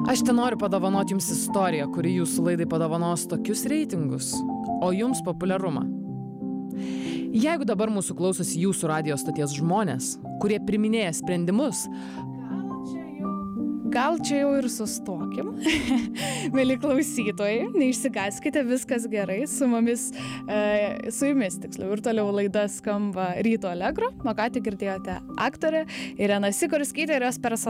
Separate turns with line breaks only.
Aš ten noriu padovanoti jums istoriją, kuri jūsų laidai padovanos tokius reitingus, o jums populiarumą. Jeigu dabar mūsų klausosi jūsų radijo stoties žmonės, kurie priminėja sprendimus,
gal čia jau ir sustokim. Mėly klausytojai, neišsigąskite, viskas gerai. Su jumis tiksliau ir toliau laida skamba Ryto Allegro. O ką tik girdėjote aktorę Ireną Sikorskytę ir jos personažą